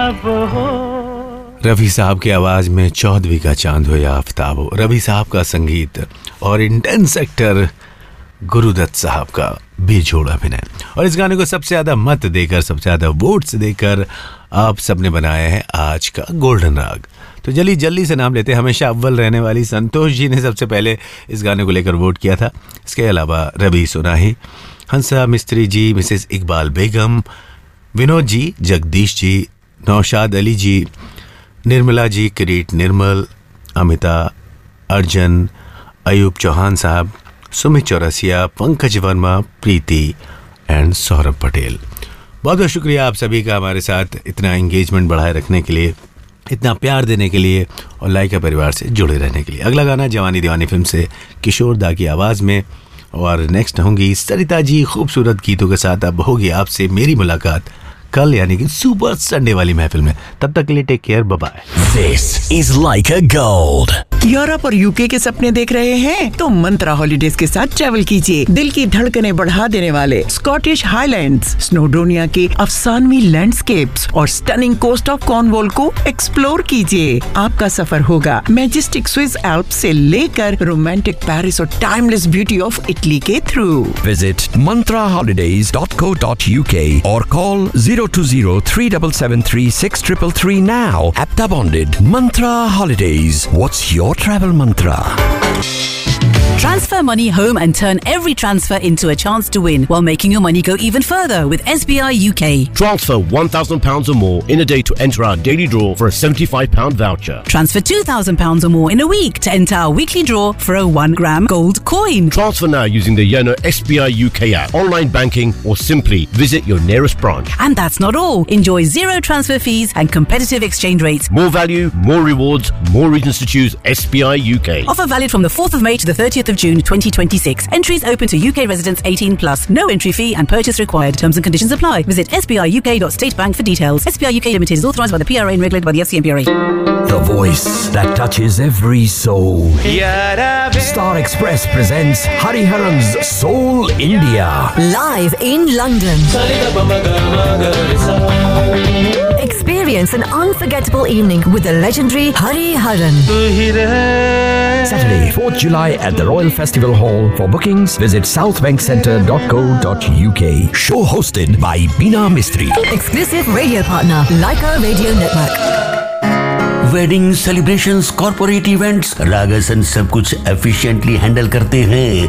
रफी साहब की आवाज में 14वीं का चांद हो या आफ्ताब हो, रफी साहब का संगीत और इंटेंस एक्टर गुरुदत्त साहब का बेजोड़ अभिनय। और इस गाने को सबसे ज्यादा मत देकर, सबसे ज्यादा वोट्स देकर आप सबने बनाया है आज का गोल्डन राग। तो जल्दी से नाम लेते हैं। हमेशा अव्वल रहने वाली संतोष जी ने सबसे पहले इस गाने को लेकर वोट किया था। इसके अलावा रवि सुनाही, हंसा मिस्त्री जी, मिसेस इकबाल बेगम, विनोद जी, जगदीश जी, नौशाद अली जी, निर्मला जी, किरीट निर्मल, अमिता, अर्जन, अयूब चौहान साहब, सुमित चौरसिया, पंकज वर्मा, प्रीति एंड सौरभ पटेल। बहुत बहुत शुक्रिया आप सभी का हमारे साथ इतना एंगेजमेंट बढ़ाए रखने के लिए, इतना प्यार देने के लिए और लाइका परिवार से जुड़े रहने के लिए। अगला गाना जवानी दीवानी फिल्म से किशोर दा की आवाज़ में, और नेक्स्ट होंगी सरिता जी खूबसूरत गीतों के साथ। अब होगी आपसे मेरी मुलाकात कल, यानी कि सुपर संडे वाली महफिल में। तब तक के लिए take care, bye bye. This is Lyca gold. Europe और यूके के सपने देख रहे हैं तो मंत्रा हॉलिडेज के साथ ट्रैवल कीजिए। दिल की धड़कनें बढ़ा देने वाले स्कॉटिश हाईलैंड्स, स्नोडोनिया के अफसानवी लैंडस्केप्स और स्टनिंग कोस्ट ऑफ कॉर्नवॉल को एक्सप्लोर कीजिए। आपका सफर होगा मैजेस्टिक स्विस एल्प्स से लेकर रोमांटिक पेरिस और टाइमलेस ब्यूटी ऑफ इटली के through. Visit mantraholidays.co.uk or call 020-3773-6333 now. Apta bonded. Mantra Holidays. What's your travel mantra? Transfer money home and turn every transfer into a chance to win while making your money go even further with SBI UK. Transfer £1,000 or more in a day to enter our daily draw for a £75 voucher. Transfer £2,000 or more in a week to enter our weekly draw for a 1-gram gold coin. Transfer now using the Yono SBI UK app, online banking, or simply visit your nearest branch. And that's not all. Enjoy zero transfer fees and competitive exchange rates. More value, more rewards, more reasons to choose SBI UK. Offer valid from the 4th of May to the 30th of June 2026. Entries open to UK residents 18+. No entry fee and purchase required. Terms and conditions apply. Visit sbiuk.statebank for details. SBI UK Limited is authorised by the PRA and regulated by the FCMPRA. The voice that touches every soul. Star Express presents Hariharan's Soul India. Live in London. Experience an unforgettable evening with the legendary Hariharan. Saturday, 4th July at the Royal Festival Hall. For bookings, visit southbankcenter.co.uk. Show hosted by Beena Mistry. Exclusive radio partner, Laika Radio Network. Wedding celebrations, corporate events, रागसन सब कुछ efficiently handle करते हैं।